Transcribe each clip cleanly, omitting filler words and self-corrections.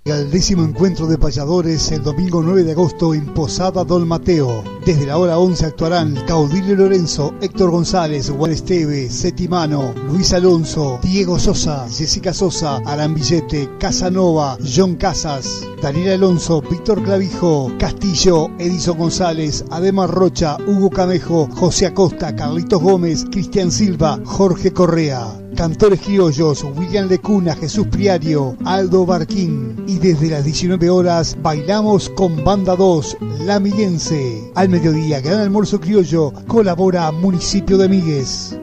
Al 10º encuentro de payadores el domingo 9 de agosto en Posada Don Mateo. Desde la hora 11 actuarán Caudilio Lorenzo, Héctor González, Juan Esteve, Setimano, Luis Alonso, Diego Sosa, Jessica Sosa, Alan Villete, Casanova, John Casas, Daniel Alonso, Víctor Clavijo, Castillo, Edison González, Ademar Rocha, Hugo Camejo, José Acosta, Carlitos Gómez, Cristian Silva, Jorge Correa. Cantores criollos, William Lecuna, Jesús Priario, Aldo Barquín. Y desde las 19 horas bailamos con Banda 2, La Miguense. Al mediodía, gran almuerzo criollo, colabora Municipio de Míguez.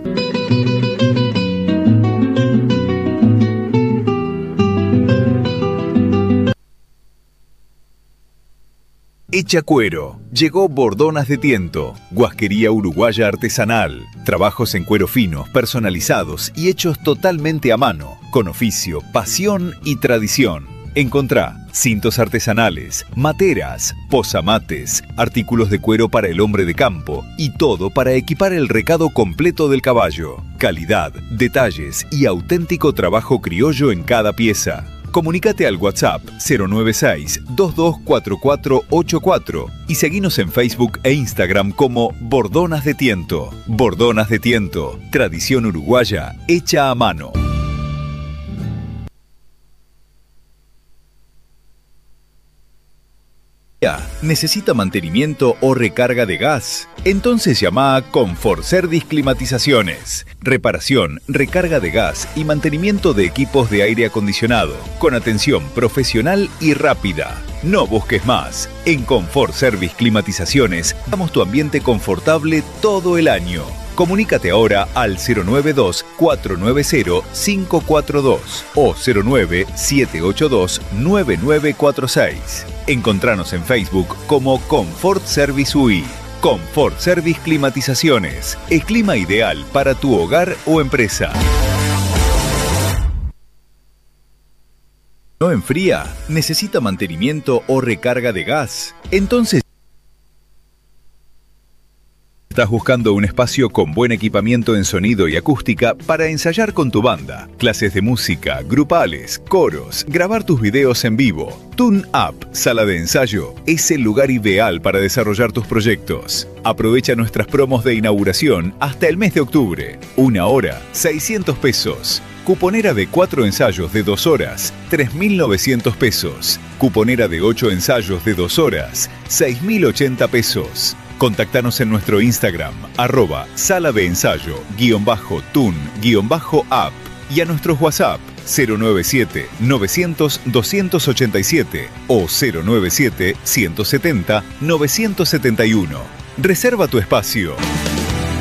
Hecha Cuero. Llegó Bordonas de Tiento, guasquería uruguaya artesanal. Trabajos en cuero finos, personalizados y hechos totalmente a mano, con oficio, pasión y tradición. Encontrá cintos artesanales, materas, posamates, artículos de cuero para el hombre de campo y todo para equipar el recado completo del caballo. Calidad, detalles y auténtico trabajo criollo en cada pieza. Comunícate al WhatsApp 096-224484 y seguinos en Facebook e Instagram como Bordonas de Tiento. Bordonas de Tiento, tradición uruguaya hecha a mano. ¿Necesita mantenimiento o recarga de gas? Entonces llama a Confort Service Climatizaciones. Reparación, recarga de gas y mantenimiento de equipos de aire acondicionado, con atención profesional y rápida. No busques más. En Confort Service Climatizaciones damos tu ambiente confortable todo el año. Comunícate ahora al 092-490-542 o 09782-9946. Encontranos en Facebook como Confort Service UI. Confort Service Climatizaciones. El clima ideal para tu hogar o empresa. ¿No enfría? ¿Necesita mantenimiento o recarga de gas? Entonces, ¿estás buscando un espacio con buen equipamiento en sonido y acústica para ensayar con tu banda? Clases de música, grupales, coros, grabar tus videos en vivo. Tune Up, sala de ensayo, es el lugar ideal para desarrollar tus proyectos. Aprovecha nuestras promos de inauguración hasta el mes de octubre. 1 hora, 600 pesos. Cuponera de 4 ensayos de 2 horas, 3.900 pesos. Cuponera de 8 ensayos de 2 horas, 6.080 pesos. Contactanos en nuestro Instagram, @sala de ensayo, _tun_up y a nuestros WhatsApp 097-900-287 o 097-170-971. Reserva tu espacio.